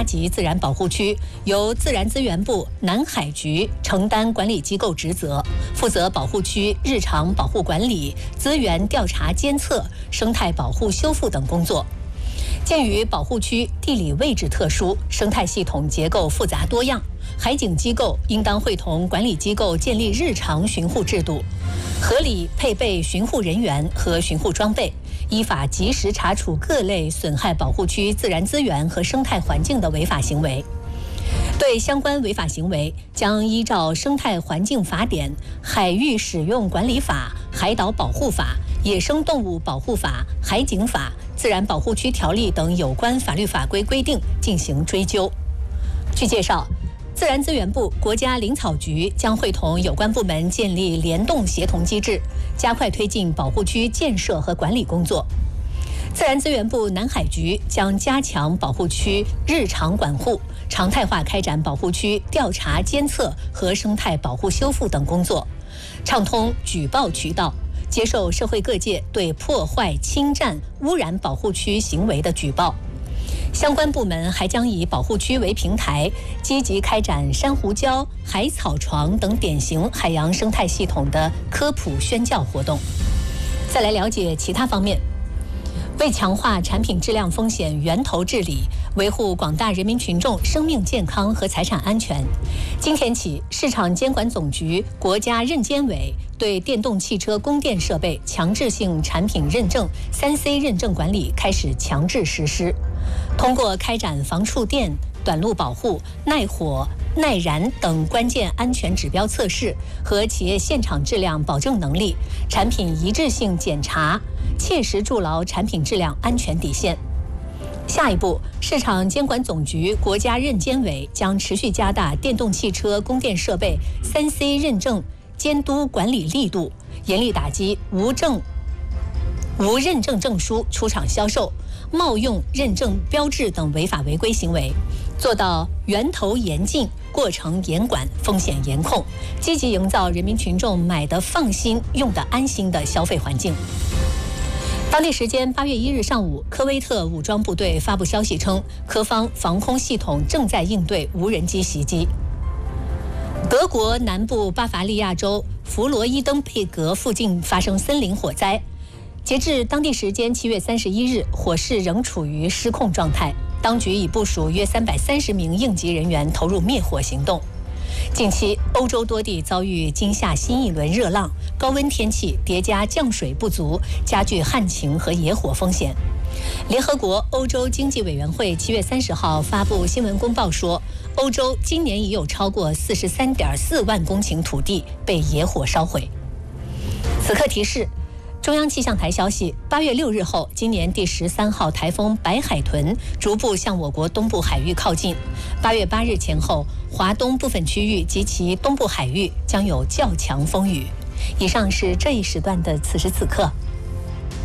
级自然保护区，由自然资源部南海局承担管理机构职责，负责保护区日常保护管理、资源调查监测、生态保护修复等工作。鉴于保护区地理位置特殊，生态系统结构复杂多样，海警机构应当会同管理机构建立日常巡护制度，合理配备巡护人员和巡护装备，依法及时查处各类损害保护区自然资源和生态环境的违法行为。对相关违法行为，将依照《生态环境法典》、《海域使用管理法》、《海岛保护法》、《野生动物保护法》、《海警法》、《自然保护区条例》等有关法律法规规定进行追究。据介绍，自然资源部、国家林草局将会同有关部门建立联动协同机制，加快推进保护区建设和管理工作。自然资源部南海局将加强保护区日常管护，常态化开展保护区调查监测和生态保护修复等工作，畅通举报渠道，接受社会各界对破坏、侵占、污染保护区行为的举报。相关部门还将以保护区为平台，积极开展珊瑚礁、海草床等典型海洋生态系统的科普宣教活动。再来了解其他方面。为强化产品质量风险源头治理，维护广大人民群众生命健康和财产安全，今天起，市场监管总局、国家认监委对电动汽车供电设备强制性产品认证3C 认证管理开始强制实施。通过开展防触电、短路保护、耐火、耐燃等关键安全指标测试和企业现场质量保证能力、产品一致性检查，切实筑牢产品质量安全底线。下一步，市场监管总局、国家认监委将持续加大电动汽车供电设备3C 认证监督管理力度，严厉打击无认证证书出厂销售、冒用认证标志等违法违规行为，做到源头严禁、过程严管、风险严控，积极营造人民群众买得放心、用得安心的消费环境。当地时间8月1日上午，科威特武装部队发布消息称，科方防空系统正在应对无人机袭击。德国南部巴伐利亚州弗罗伊登佩格附近发生森林火灾，截至当地时间7月31日，火势仍处于失控状态，当局已部署约330名应急人员投入灭火行动。近期，欧洲多地遭遇今夏新一轮热浪，高温天气叠加降水不足，加剧旱情和野火风险。联合国欧洲经济委员会7月30号发布新闻公报说，欧洲今年已有超过43.4万公顷土地被野火烧毁。此刻提示，中央气象台消息，8月6日后，今年第13号台风白海豚逐步向我国东部海域靠近。8月8日前后，华东部分区域及其东部海域将有较强风雨。以上是这一时段的此时此刻。